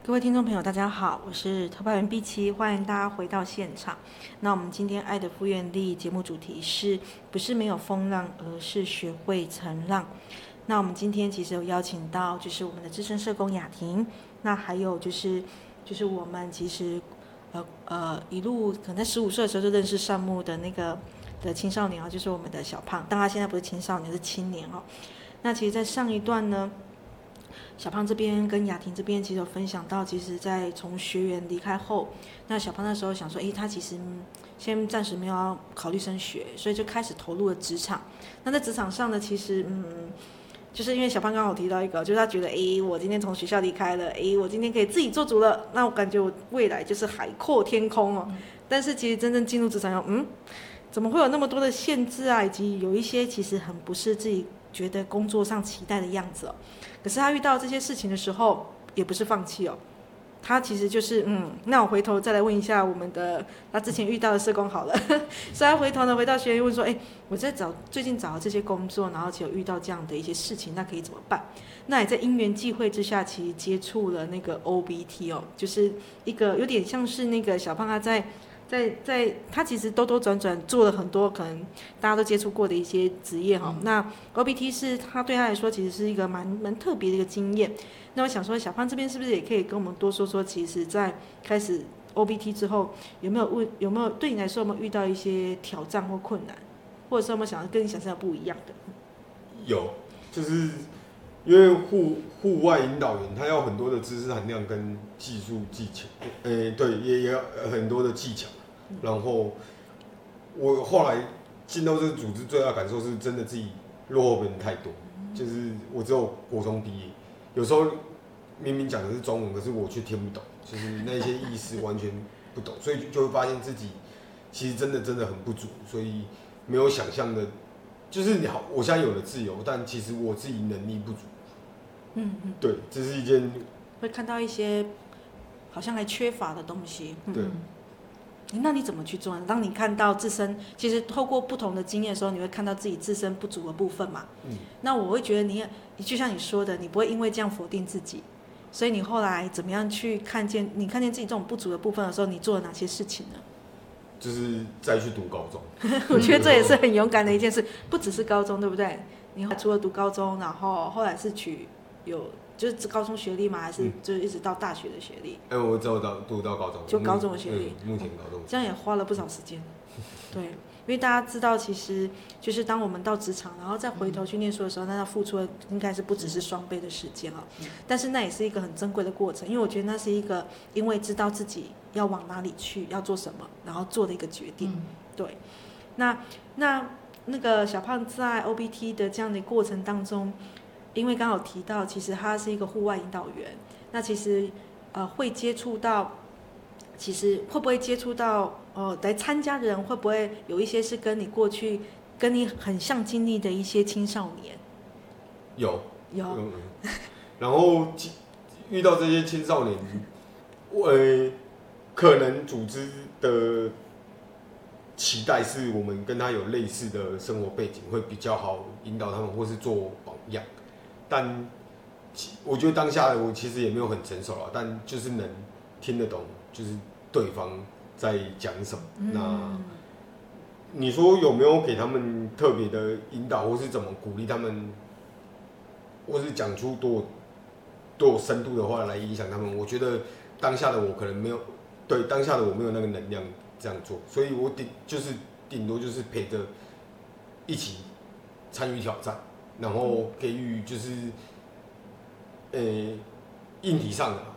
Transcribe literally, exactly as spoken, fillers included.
各位听众朋友，大家好，我是特派员碧琪，欢迎大家回到现场。那我们今天《爱的复原力》节目主题是不是没有风浪，而是学会乘浪。那我们今天其实有邀请到，就是我们的资深社工雅婷，那还有就是就是我们其实呃呃一路可能在十五岁的时候就认识善牧的那个的青少年啊，就是我们的小胖，但他现在不是青少年，是青年哦。那其实，在上一段呢。小胖这边跟雅婷这边其实有分享到，其实在从学员离开后，那小胖那时候想说，诶，他其实先暂时没有要考虑升学，所以就开始投入了职场。那在职场上呢，其实嗯，就是因为小胖刚好提到一个，就是他觉得，诶，我今天从学校离开了，诶，我今天可以自己做主了，那我感觉我未来就是海阔天空哦。但是其实真正进入职场后，嗯，怎么会有那么多的限制啊？以及有一些其实很不是自己觉得工作上期待的样子哦。可是他遇到这些事情的时候，也不是放弃哦，他其实就是嗯，那我回头再来问一下我们的他之前遇到的社工好了，所以他回头呢回到学院问说，哎，我在找最近找这些工作，然后且有遇到这样的一些事情，那可以怎么办？那也在因缘际会之下，其实接触了那个 O B T 哦，就是一个有点像是那个小胖他在。在在，他其实兜兜转转做了很多可能大家都接触过的一些职业哈、嗯。那 O B T 是他对他来说其实是一个蛮蛮特别的一个经验。那我想说，小胖这边是不是也可以跟我们多说说，其实在开始 O B T 之后，有没有问有没有对你来说有没有遇到一些挑战或困难，或者是有没有想要跟你想象的不一样的？ 有，就是因为户户外引导员，他要很多的知识含量跟技术技巧，诶、欸，对，也也有很多的技巧。然后我后来进到这个组织，最大的感受是真的自己落后别人太多。就是我只有国中毕业，有时候明明讲的是中文，可是我却听不懂，就是那些意思完全不懂，所以就会发现自己其实真的真的很不足，所以没有想象的，就是你好，我现在有了自由，但其实我自己能力不足。 嗯嗯， 对，这是一件会看到一些好像还缺乏的东西。 对。 嗯那你怎么去做呢？当你看到自身，其实透过不同的经验的时候，你会看到自己自身不足的部分嘛？嗯。那我会觉得你，就像你说的，你不会因为这样否定自己，所以你后来怎么样去看见，你看见自己这种不足的部分的时候，你做了哪些事情呢？ 就是再去读高中。 我觉得这也是很勇敢的一件事，不只是高中，对不对？你除了读高中，然后后来是取有。就是高中学历吗？还是就是一直到大学的学历？ 哎、嗯，我只有到读到高中， 就高中的学历。 嗯、目前高中、嗯， 这样也花了不少时间。对，因为大家知道，其实就是当我们到职场，然后再回头去念书的时候，那要付出的应该是不只是双倍的时间啊。但是那也是一个很珍贵的过程，因为我觉得那是一个因为知道自己要往哪里去，要做什么，然后做的一个决定。嗯、对，那那那个小胖在 O B T 的这样的过程当中。因为刚好提到，其实他是一个户外引导员，那其实呃会接触到，其实会不会接触到呃来参加的人会不会有一些是跟你过去跟你很像经历的一些青少年？ 有有， 嗯、然后遇到这些青少年，呃，可能组织的期待是我们跟他有类似的生活背景，会比较好引导他们，或是做榜样。但我觉得当下的我其实也没有很成熟了，但就是能听得懂，就是对方在讲什么。嗯、那你说有没有给他们特别的引导，或是怎么鼓励他们，或是讲出多多有深度的话来影响他们？我觉得当下的我可能没有，对当下的我没有那个能量这样做，所以我顶就是顶多就是陪着一起参与挑战。然后给予就是，呃、欸，硬体上的，